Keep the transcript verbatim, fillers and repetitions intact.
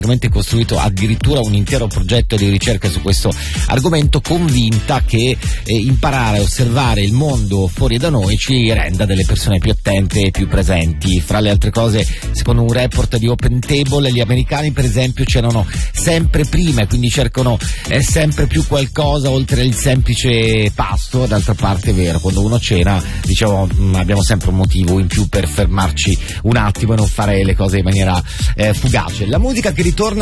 costruito addirittura un intero progetto di ricerca su questo argomento, convinta che eh, imparare a osservare il mondo fuori da noi ci renda delle persone più attente e più presenti. Fra le altre cose, secondo un report di Open Table, gli americani per esempio cenano sempre prima e quindi cercano eh, sempre più qualcosa oltre il semplice pasto. D'altra parte è vero, quando uno cena, diciamo, mh, abbiamo sempre un motivo in più per fermarci un attimo e non fare le cose in maniera eh, fugace. La musica che ritorna